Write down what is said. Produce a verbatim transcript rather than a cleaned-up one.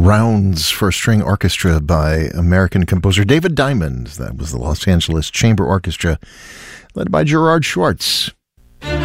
Rounds for String Orchestra by American composer David Diamond. That was the Los Angeles Chamber Orchestra, led by Gerard Schwartz.